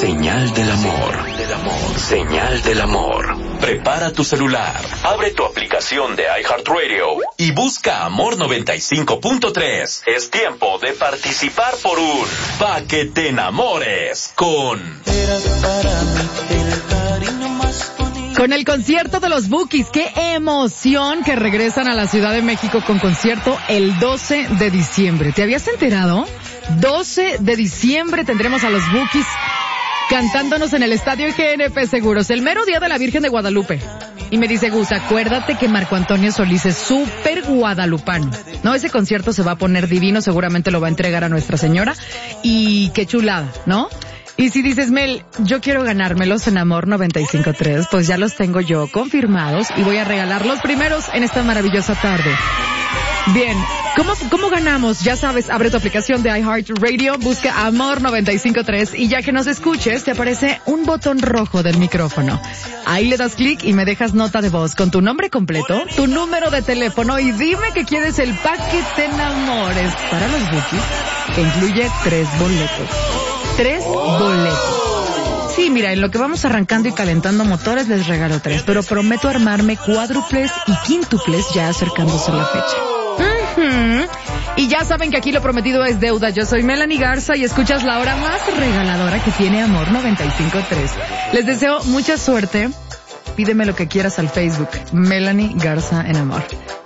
Señal del amor. Señal del amor. Prepara tu celular, abre tu aplicación de iHeartRadio y busca Amor 95.3. Es tiempo de participar por un Pa' que te enamores con el concierto de los Bukis. ¡Qué emoción que regresan a la Ciudad de México con concierto el 12 de diciembre! ¿Te habías enterado? 12 de diciembre tendremos a los Bukis cantándonos en el Estadio GNP Seguros, el mero día de la Virgen de Guadalupe. Y me dice Gus, acuérdate que Marco Antonio Solís es súper guadalupano. No, ese concierto se va a poner divino, seguramente lo va a entregar a Nuestra Señora. Y qué chulada, ¿no? Y si dices, Mel, yo quiero ganármelos en Amor 95.3, pues ya los tengo yo confirmados y voy a regalar los primeros en esta maravillosa tarde. Bien, ¿cómo ganamos? Ya sabes, abre tu aplicación de iHeartRadio, busca Amor 95.3 y ya que nos escuches, te aparece un botón rojo del micrófono. Ahí le das clic y me dejas nota de voz con tu nombre completo, tu número de teléfono y dime que quieres el Pa' que te enamores para los Bukis, que incluye 3 boletos. 3 boletos. Sí, mira, en lo que vamos arrancando y calentando motores les regalo 3, pero prometo armarme cuádruples y quíntuples ya acercándose la fecha. Y ya saben que aquí lo prometido es deuda. Yo soy Melanie Garza y escuchas la hora más regaladora que tiene Amor 95.3. Les deseo mucha suerte. Pídeme lo que quieras al Facebook. Melanie Garza en Amor.